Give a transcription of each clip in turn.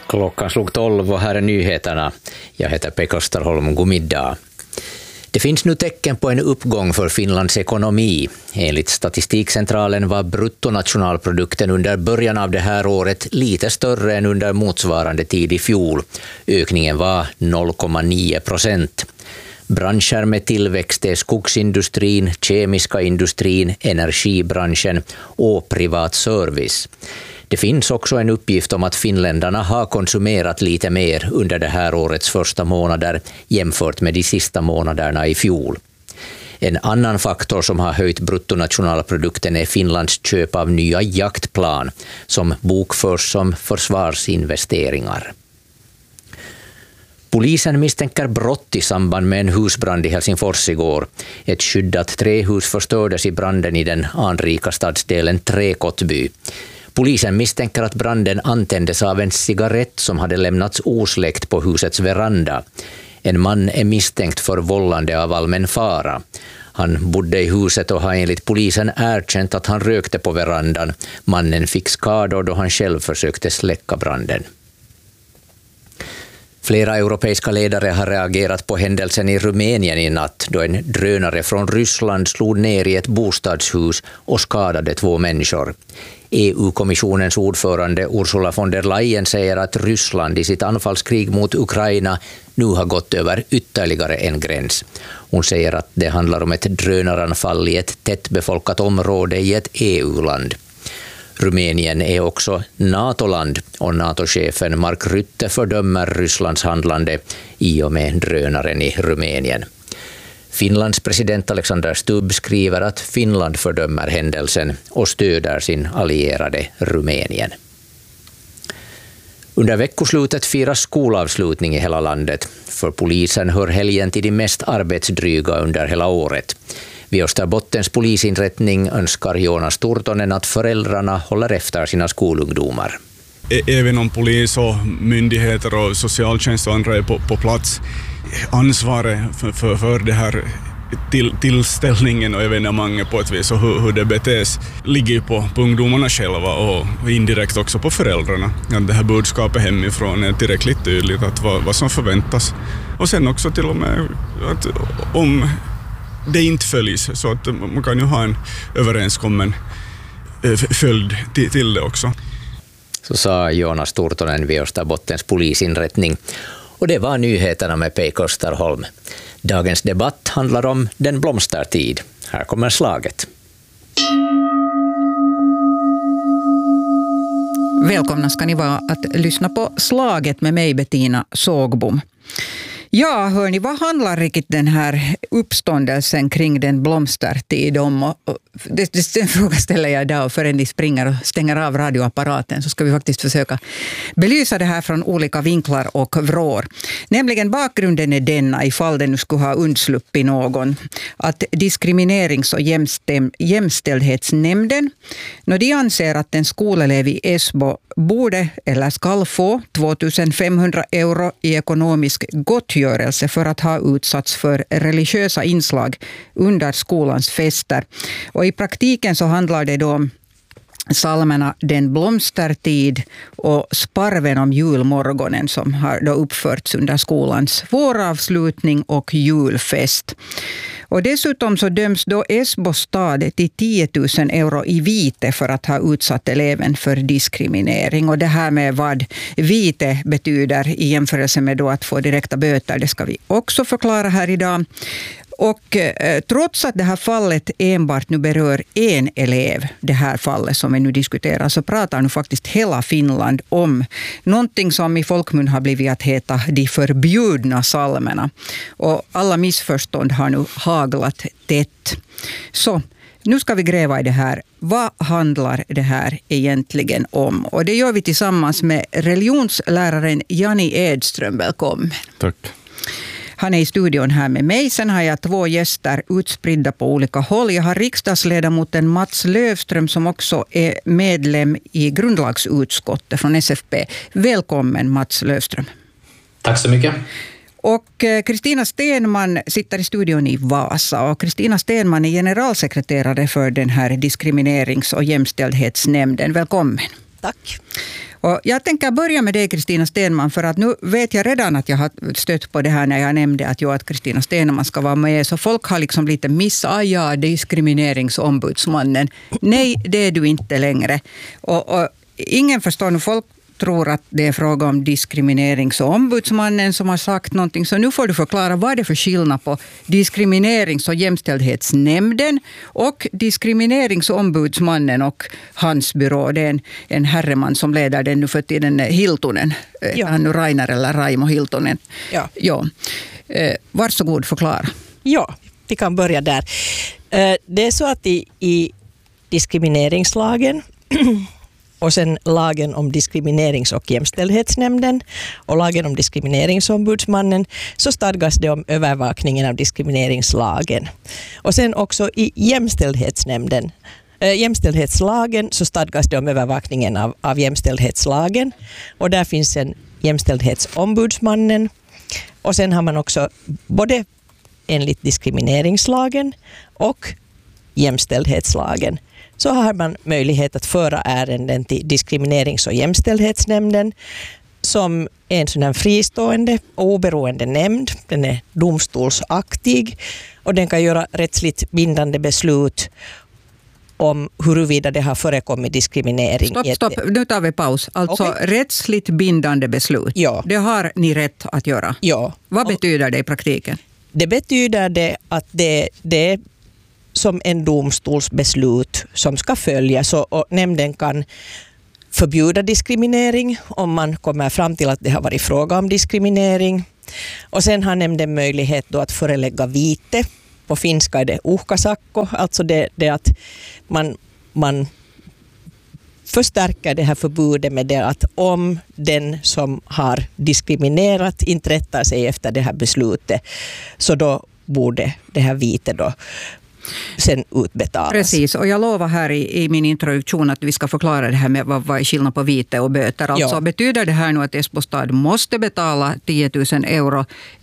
Klockan slog 12 och här är nyheterna. Jag heter Pekka Starholm. God middag. Det finns nu tecken på en uppgång för Finlands ekonomi. Enligt Statistikcentralen var bruttonationalprodukten under början av det här året lite större än under motsvarande tid i fjol. Ökningen var 0,9%. Branscher med tillväxt är skogsindustrin, kemiska industrin, energibranschen och privat service. Det finns också en uppgift om att finländarna har konsumerat lite mer under det här årets första månader jämfört med de sista månaderna i fjol. En annan faktor som har höjt bruttonationalprodukten är Finlands köp av nya jaktplan som bokförs som försvarsinvesteringar. Polisen misstänker brott i samband med en husbrand i Helsingfors igår. Ett skyddat trähus förstördes i branden i den anrika stadsdelen Träkottby. Polisen misstänker att branden antändes av en cigarett som hade lämnats osläckt på husets veranda. En man är misstänkt för vållande av allmän fara. Han bodde i huset och har enligt polisen erkänt att han rökte på verandan. Mannen fick skador då han själv försökte släcka branden. Flera europeiska ledare har reagerat på händelsen i Rumänien i natt då en drönare från Ryssland slog ner i ett bostadshus och skadade 2 människor. EU-kommissionens ordförande Ursula von der Leyen säger att Ryssland i sitt anfallskrig mot Ukraina nu har gått över ytterligare en gräns. Hon säger att det handlar om ett drönaranfall i ett tättbefolkat område i ett EU-land. Rumänien är också NATO-land och NATO-chefen Mark Rutte fördömer Rysslands handlande i och med drönaren i Rumänien. Finlands president Alexander Stubb skriver att Finland fördömer händelsen och stöder sin allierade Rumänien. Under veckoslutet firas skolavslutning i hela landet. För polisen hör helgen till de mest arbetsdryga under hela året. Vid Österbottens polisinrättning önskar Jonas Turtonen att föräldrarna håller efter sina skolungdomar. Även om polis och myndigheter och socialtjänst och andra är på plats, ansvaret för det här tillställningen och evenemanget på ett vis och hur det betes ligger på ungdomarna själva och indirekt också på föräldrarna. Att det här budskapet hemifrån är tillräckligt tydligt att vad som förväntas. Och sen också till och med att om det inte följs så att man kan ju ha en överenskommen följd till det också. Så sa Jonas Turtonen vid Österbottens polisinrättning. Och det var nyheterna med Pekka Starholm. Dagens debatt handlar om den blomstertid. Här kommer slaget. Välkomna ska ni vara att lyssna på slaget med mig Bettina Sågbom. Ja, hörni, vad handlar riktigt den här uppståndelsen kring den blomstertid om? Den frågan ställer jag idag, förrän ni springer och stänger av radioapparaten så ska vi faktiskt försöka belysa det här från olika vinklar och vrår. Nämligen bakgrunden är denna, ifall det nu skulle ha undsluppit någon, att diskriminerings- och jämställdhetsnämnden, när de anser att en skolelev i Esbo borde eller ska få 2500 euro i ekonomisk gottgörelse för att ha utsatts för religiösa inslag under skolans fester. Och i praktiken så handlar det då om psalmerna Den blomstertid och Sparven om julmorgonen som har då uppförts under skolans våravslutning och julfest. Och dessutom så döms då Esbo stad till 10 000 euro i vite för att ha utsatt eleven för diskriminering. Och det här med vad vite betyder i jämförelse med då att få direkta böter, det ska vi också förklara här idag. Och trots att det här fallet enbart nu berör en elev, det här fallet som vi nu diskuterar, så pratar nu faktiskt hela Finland om någonting som i folkmun har blivit att heta de förbjudna psalmerna. Och alla missförstånd har nu haglat tätt. Så nu ska vi gräva i det här. Vad handlar det här egentligen om? Och det gör vi tillsammans med religionsläraren Jani Edström. Välkommen. Tack. Han är i studion här med mig. Sen har jag 2 gäster utspridda på olika håll. Jag har riksdagsledamoten Mats Löfström som också är medlem i grundlagsutskottet från SFP. Välkommen Mats Löfström. Tack så mycket. Och Kristina Stenman sitter i studion i Vasa. Och Kristina Stenman är generalsekreterare för den här diskriminerings- och jämställdhetsnämnden. Välkommen. Tack. Och jag tänker börja med dig, Kristina Stenman, för att nu vet jag redan att jag har stött på det här när jag nämnde att Kristina Stenman ska vara med, så folk har liksom lite missat, diskrimineringsombudsmannen. Nej, det är du inte längre. Och ingen förstår nu, folk tror att det är fråga om diskrimineringsombudsmannen som har sagt någonting. Så nu får du förklara vad det är för skillnad på diskriminerings- och jämställdhetsnämnden och diskrimineringsombudsmannen och hans byrå. Det är en herreman som leder den nu för tiden, Hiltunen. Ja. Han nu Rainer eller Raimo Hiltunen. Ja. Varsågod, förklara. Ja, vi kan börja där. Det är så att i diskrimineringslagen och sen lagen om diskriminerings- och jämställdhetsnämnden och lagen om diskrimineringsombudsmannen, så stadgas det om övervakningen av diskrimineringslagen. Och sen också i jämställdhetslagen så stadgas det om övervakningen av jämställdhetslagen. Och där finns en jämställdhetsombudsmannen. Och sen har man också både enligt diskrimineringslagen och jämställdhetslagen så har man möjlighet att föra ärenden till diskriminerings- och jämställdhetsnämnden som är en sån här fristående och oberoende nämnd. Den är domstolsaktig och den kan göra rättsligt bindande beslut om huruvida det har förekommit diskriminering. Stopp, nu tar vi paus. Alltså rättsligt bindande beslut. Ja. Det har ni rätt att göra. Ja. Vad betyder det i praktiken? Det betyder det att det är som en domstolsbeslut som ska följas, och nämnden kan förbjuda diskriminering om man kommer fram till att det har varit fråga om diskriminering. Och sen har nämnden möjlighet då att förelägga vite. På finska är det uhkasakko, alltså det att man förstärker det här förbudet med det att om den som har diskriminerat inte rättar sig efter det här beslutet, så då borde det här vite då sen utbetalas. Precis, och jag lovar här i min introduktion att vi ska förklara det här med vad är skillnad på vite och böter. Alltså betyder det här nu att Esbo stad måste betala 10 000 euro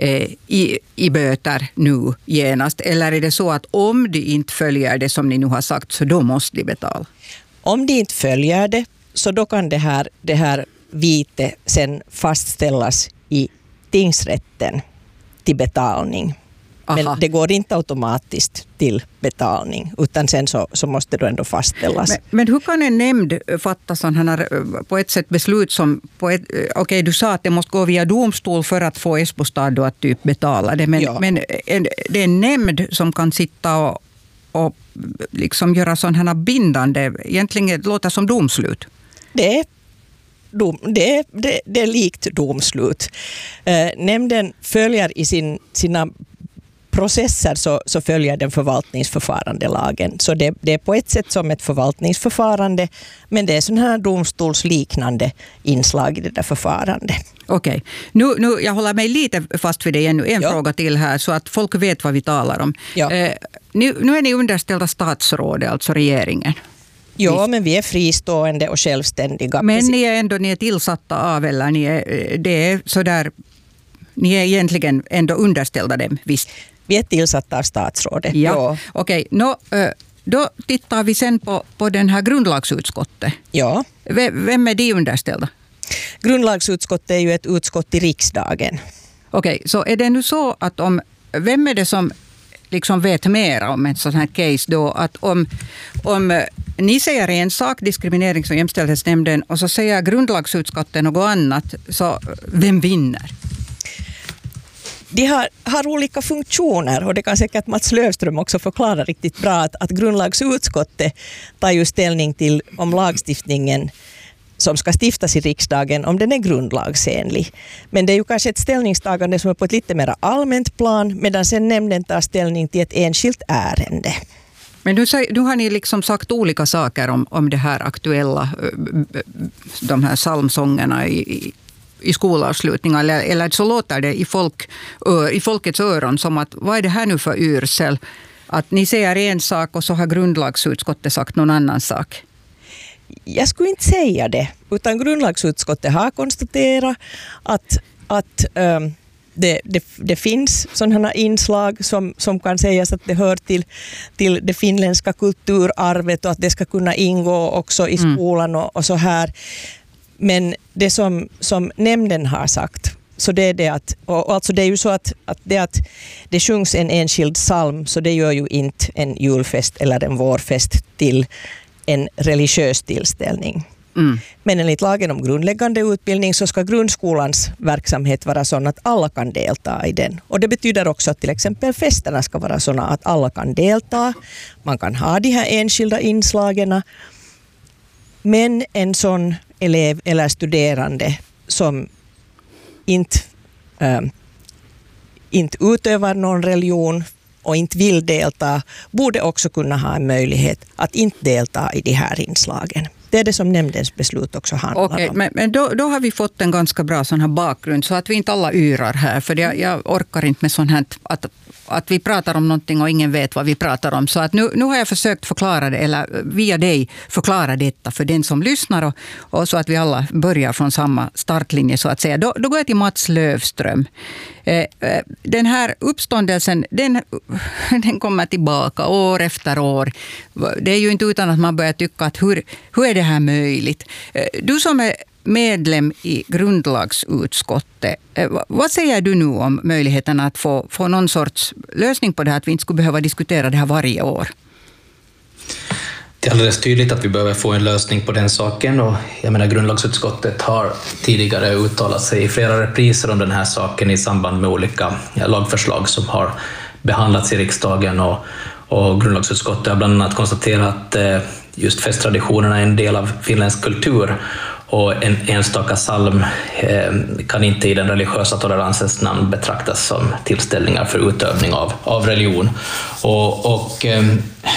i böter nu genast? Eller är det så att om de inte följer det som ni nu har sagt, så då måste de betala? Om de inte följer det, så då kan det här vite sen fastställas i tingsrätten till betalning. Aha. Men det går inte automatiskt till betalning, utan sen så måste det ändå fastställas. Men hur kan en nämnd fatta sådana här, på ett sätt beslut som... Okej, du sa att det måste gå via domstol för att få Esbo stad då att typ betala det. Men det är en nämnd som kan sitta och liksom göra sådana här bindande, egentligen låter som domslut. Det är likt domslut. Nämnden följer i sina processer så följer den förvaltningsförfarandelagen. Så det är på ett sätt som ett förvaltningsförfarande, men det är sådana här domstolsliknande inslag i det där förfarandet. Okej. Nu jag håller mig lite fast vid det ännu. En fråga till här så att folk vet vad vi talar om. Ja. Nu är ni underställda statsrådet, alltså regeringen. Ja, men vi är fristående och självständiga. Men ni är tillsatta av, eller ni är egentligen ändå underställda dem, visst? Vi är tillsatta av statsrådet. Ja. Okej. Då tittar vi sen på den här grundlagsutskottet. Ja. Vem är de underställda? Grundlagsutskottet är ju ett utskott i riksdagen. Okej, så är det nu så att vem är det som liksom vet mer om ett sådant här case då, att om ni säger en sak, diskriminerings- och jämställdhetsnämnden, och så säger grundlagsutskottet något annat, så vem vinner? De har olika funktioner, och det kan säkert Mats Löfström också förklara riktigt bra, att grundlagsutskottet tar ju ställning till om lagstiftningen som ska stiftas i riksdagen, om den är grundlagsenlig. Men det är ju kanske ett ställningstagande som är på ett lite mer allmänt plan, medan sen nämnden tar ställning till ett enskilt ärende. Men nu har ni liksom sagt olika saker om det här aktuella, de här psalmsångerna i skolavslutningar, eller så låter det i folkets öron som att vad är det här nu för yrsel? Att ni säger en sak och så har grundlagsutskottet sagt någon annan sak. Jag skulle inte säga det, utan grundlagsutskottet har konstaterat att det finns sådana inslag som kan sägas att det hör till det finländska kulturarvet och att det ska kunna ingå också i skolan och så här. Men det som nämnden har sagt, så det är det att, och alltså det är ju så att det sjungs en enskild psalm, så det gör ju inte en julfest eller en vårfest till en religiös tillställning. Men enligt lagen om grundläggande utbildning så ska grundskolans verksamhet vara sån att alla kan delta i den. Och det betyder också att till exempel festerna ska vara såna att alla kan delta. Man kan ha de här enskilda inslagen. Men en sån elev eller studerande som inte utövar någon religion och inte vill delta borde också kunna ha en möjlighet att inte delta i de här inslagen. Det är det som nämndens beslut också handlar om. Men då har vi fått en ganska bra sån här bakgrund så att vi inte alla yrar här. För jag orkar inte med sånt här att vi pratar om någonting och ingen vet vad vi pratar om. Så att nu har jag försökt förklara det, eller via dig förklara detta för den som lyssnar och så att vi alla börjar från samma startlinje så att säga. Då går jag till Mats Löfström. Den här uppståndelsen, den kommer tillbaka år efter år. Det är ju inte utan att man börjar tycka att hur är det här möjligt? Du som är medlem i grundlagsutskottet, vad säger du nu om möjligheten att få någon sorts lösning på det här, att vi inte skulle behöva diskutera det här varje år? Det är alldeles tydligt att vi behöver få en lösning på den saken, och jag menar grundlagsutskottet har tidigare uttalat sig i flera repriser om den här saken i samband med olika lagförslag som har behandlats i riksdagen, och grundlagsutskottet har bland annat konstaterat att just festtraditionerna är en del av finländsk kultur, och en enstaka psalm kan inte i den religiösa toleransens namn betraktas som tillställningar för utövning av religion. Och